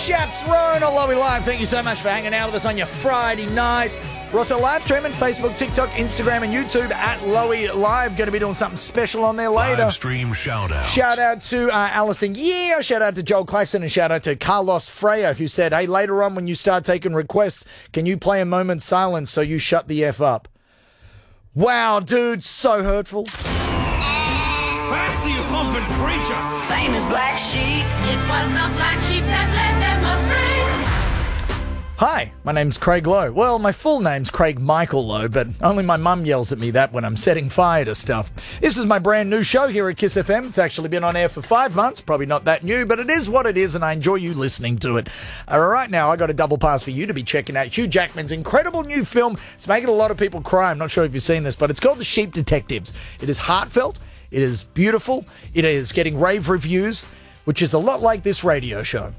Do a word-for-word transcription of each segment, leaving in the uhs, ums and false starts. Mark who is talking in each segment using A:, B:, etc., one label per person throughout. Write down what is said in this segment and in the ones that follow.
A: Chaps, Roan on Lowy Live. Thank you so much for hanging out with us on your Friday night. We're also live streaming Facebook, TikTok, Instagram, and YouTube at Lowy Live. Going to be doing something special on there later.
B: Live stream shout out.
A: Shout out to uh, Alison Yeah. Shout out to Joel Claxton. And shout out to Carlos Freya, who said, hey, later on when you start taking requests, can you play a moment's silence so you shut the F up? Wow, dude, so hurtful.
C: Fancy humping preacher.
D: Famous black sheep.
E: It was the black sheep that led them astray.
A: Hi, my name's Craig Lowe. Well, my full name's Craig Michael Lowe, but only my mum yells at me that when I'm setting fire to stuff. This is my brand new show here at Kiss F M. It's actually been on air for five months. Probably not that new, but it is what it is, and I enjoy you listening to it. Uh, right now, I got a double pass for you to be checking out Hugh Jackman's incredible new film. It's making a lot of people cry. I'm not sure if you've seen this, but it's called The Sheep Detectives. It is heartfelt. It is beautiful. It is getting rave reviews, which is a lot like this radio show.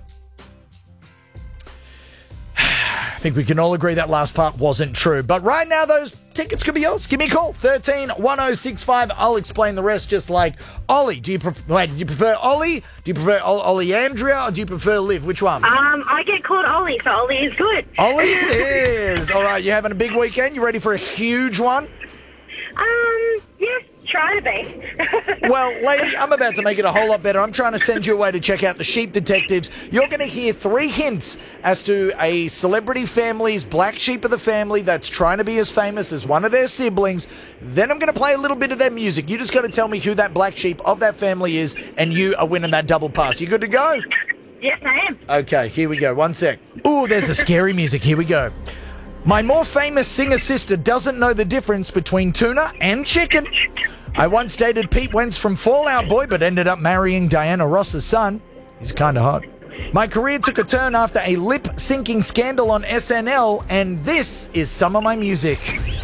A: I think we can all agree that last part wasn't true. But right now, those tickets could be yours. Give me a call, one three one oh six five. I'll explain the rest just like Ollie. Do you, pref- wait, do you prefer Ollie? Do you prefer o- Ollie Andrea? Or do you prefer Liv? Which one?
F: Um, I get called Ollie, so Ollie is good.
A: Ollie it is. All right, you having a big weekend? You ready for a huge one?
F: Um, yes, try to be.
A: Well, lady, I'm about to make it a whole lot better. I'm trying to send you away to check out The Sheep Detectives. You're going to hear three hints as to a celebrity family's black sheep of the family that's trying to be as famous as one of their siblings. Then I'm going to play a little bit of their music. You just got to tell me who that black sheep of that family is, and you are winning that double pass. You good to go?
F: Yes, I am.
A: Okay, here we go. One sec. Ooh, there's the scary music. Here we go. My more famous singer-sister doesn't know the difference between tuna and chicken. I once dated Pete Wentz from Fall Out Boy, but ended up marrying Diana Ross's son. He's kind of hot. My career took a turn after a lip-syncing scandal on S N L, and this is some of my music.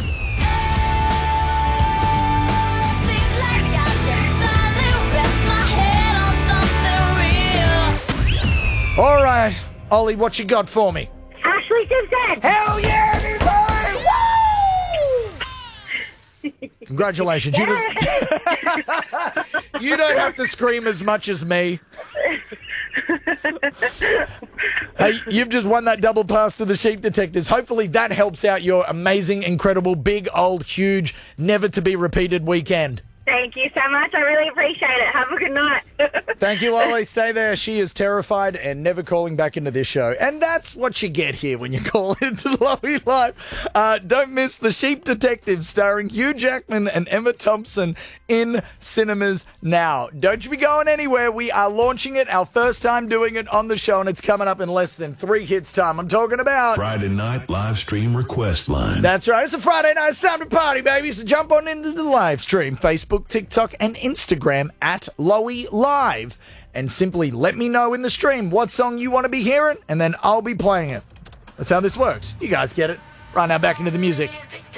A: All right, Ollie, what you got for me?
F: Ashley Simpson.
A: Hell yeah, everybody! Woo! Congratulations. You, just... you don't have to scream as much as me. Hey, you've just won that double pass to The Sheep Detectives. Hopefully that helps out your amazing, incredible, big, old, huge, never-to-be-repeated weekend.
F: Thank you so much. I really appreciate it. Have a good night.
A: Thank you, Ollie. Stay there. She is terrified and never calling back into this show. And that's what you get here when you call into Lowy Live. Uh, don't miss The Sheep Detectives starring Hugh Jackman and Emma Thompson in cinemas now. Don't you be going anywhere. We are launching it, our first time doing it on the show, and it's coming up in less than three hits time. I'm talking about
B: Friday night live stream request line.
A: That's right. It's a Friday night. It's time to party, baby. So jump on into the live stream. Facebook, TikTok, and Instagram at Lowy Live. And simply let me know in the stream what song you want to be hearing, and then I'll be playing it. That's how this works. You guys get it. Right now, back into the music.